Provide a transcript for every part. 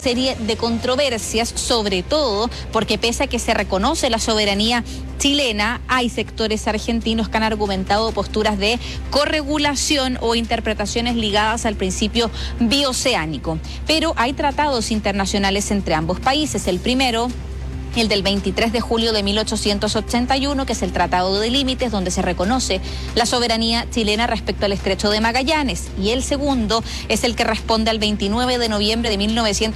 serie de controversias, sobre todo porque pese a que se reconoce la soberanía chilena, hay sectores argentinos que han argumentado posturas de corregulación o interpretaciones ligadas al principio bioceánico. Pero hay tratados internacionales entre ambos países. El primero, el del 23 de julio de 1881, que es el Tratado de Límites, donde se reconoce la soberanía chilena respecto al Estrecho de Magallanes. Y el segundo es el que responde al 29 de noviembre de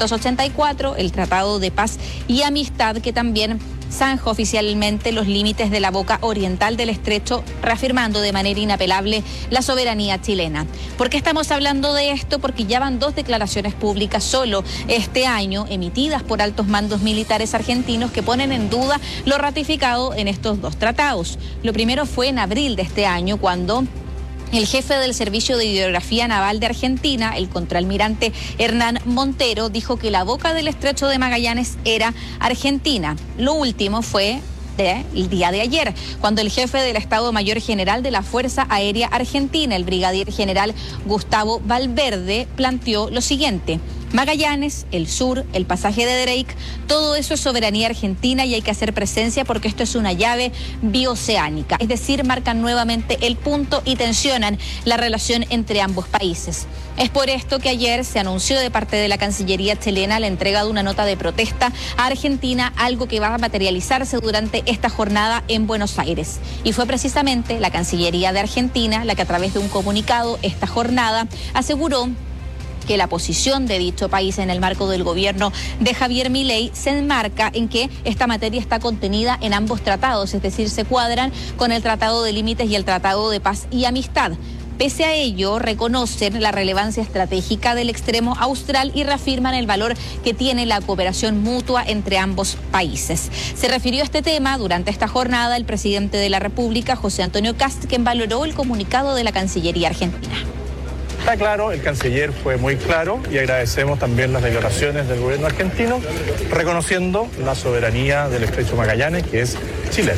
1984, el Tratado de Paz y Amistad, que también zanja oficialmente los límites de la boca oriental del estrecho, reafirmando de manera inapelable la soberanía chilena. ¿Por qué estamos hablando de esto? Porque ya van 2 declaraciones públicas solo este año, emitidas por altos mandos militares argentinos, que ponen en duda lo ratificado en estos 2 tratados. Lo primero fue en abril de este año, cuando el jefe del Servicio de Hidrografía Naval de Argentina, el contraalmirante Hernán Montero, dijo que la boca del Estrecho de Magallanes era Argentina. Lo último fue el día de ayer, cuando el jefe del Estado Mayor General de la Fuerza Aérea Argentina, el brigadier general Gustavo Valverde, planteó lo siguiente: Magallanes, el sur, el pasaje de Drake, todo eso es soberanía argentina y hay que hacer presencia porque esto es una llave bioceánica. Es decir, marcan nuevamente el punto y tensionan la relación entre ambos países. Es por esto que ayer se anunció de parte de la Cancillería chilena la entrega de una nota de protesta a Argentina, algo que va a materializarse durante esta jornada en Buenos Aires. Y fue precisamente la Cancillería de Argentina la que, a través de un comunicado esta jornada, aseguró que la posición de dicho país en el marco del gobierno de Javier Milei se enmarca en que esta materia está contenida en ambos tratados, es decir, se cuadran con el Tratado de Límites y el Tratado de Paz y Amistad. Pese a ello, reconocen la relevancia estratégica del extremo austral y reafirman el valor que tiene la cooperación mutua entre ambos países. Se refirió a este tema durante esta jornada el presidente de la República, José Antonio Kast, quien valoró el comunicado de la Cancillería argentina. Está claro, el canciller fue muy claro y agradecemos también las declaraciones del gobierno argentino reconociendo la soberanía del Estrecho Magallanes, que es chilena.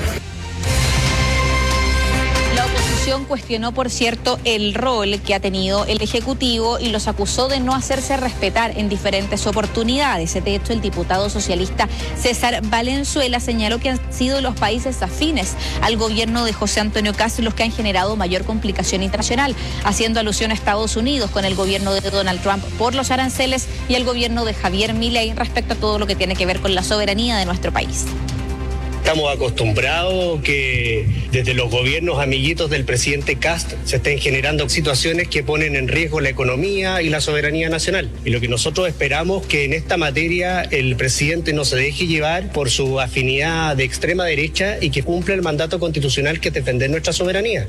La oposición cuestionó, por cierto, el rol que ha tenido el Ejecutivo y los acusó de no hacerse respetar en diferentes oportunidades. De hecho, el diputado socialista César Valenzuela señaló que han sido los países afines al gobierno de José Antonio Kast los que han generado mayor complicación internacional, haciendo alusión a Estados Unidos con el gobierno de Donald Trump por los aranceles y el gobierno de Javier Milei respecto a todo lo que tiene que ver con la soberanía de nuestro país. Estamos acostumbrados que desde los gobiernos amiguitos del presidente Kast se estén generando situaciones que ponen en riesgo la economía y la soberanía nacional. Y lo que nosotros esperamos que en esta materia el presidente no se deje llevar por su afinidad de extrema derecha y que cumpla el mandato constitucional que es defender nuestra soberanía.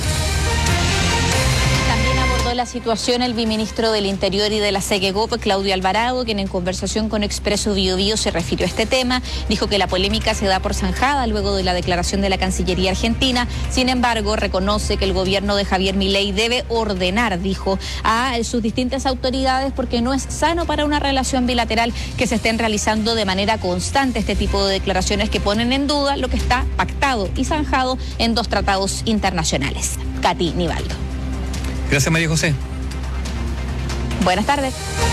La situación el viceministro del Interior y de la SEGEGOP, Claudio Alvarado, quien en conversación con Expreso Biobío se refirió a este tema, dijo que la polémica se da por zanjada luego de la declaración de la Cancillería argentina. Sin embargo, reconoce que el gobierno de Javier Milei debe ordenar, dijo, a sus distintas autoridades porque no es sano para una relación bilateral que se estén realizando de manera constante este tipo de declaraciones que ponen en duda lo que está pactado y zanjado en 2 tratados internacionales. Katy Nivaldo. Gracias, María José. Buenas tardes.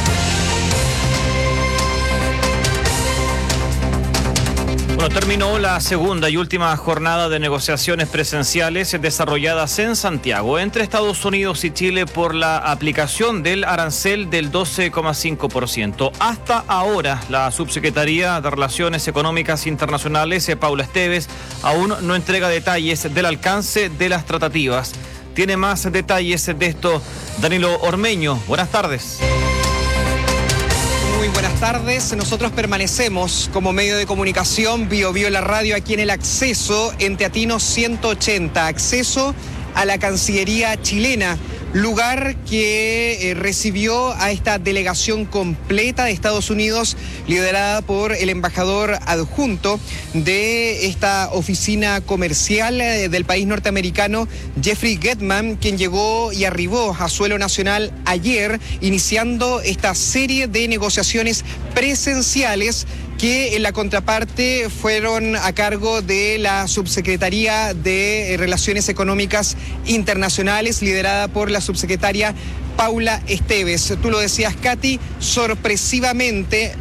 Bueno, terminó la segunda y última jornada de negociaciones presenciales desarrolladas en Santiago entre Estados Unidos y Chile por la aplicación del arancel del 12,5%. Hasta ahora, la Subsecretaría de Relaciones Económicas Internacionales, Paula Esteves, aún no entrega detalles del alcance de las tratativas. Tiene más detalles de esto Danilo Ormeño. Buenas tardes. Muy buenas tardes. Nosotros permanecemos como medio de comunicación Biobío la radio aquí en el acceso en Teatino 180, acceso a la Cancillería chilena, lugar que recibió a esta delegación completa de Estados Unidos, liderada por el embajador adjunto de esta oficina comercial del país norteamericano, Jeffrey Getman, quien llegó y arribó a suelo nacional ayer, iniciando esta serie de negociaciones presenciales que en la contraparte fueron a cargo de la Subsecretaría de Relaciones Económicas Internacionales, liderada por la subsecretaria Paula Esteves. Tú lo decías, Katy, sorpresivamente